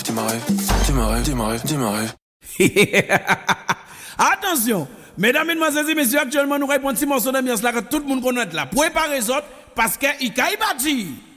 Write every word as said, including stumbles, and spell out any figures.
rêves, tu m'arrives, tu m'arrives, tu m'arrives, tu m'arrives. Attention, mesdames, mesdemoiselles et messieurs, actuellement nous répondons un petit morceau d'ambiance là que tout le monde connaît là. Préparez-vous parce qu'il y a bâti.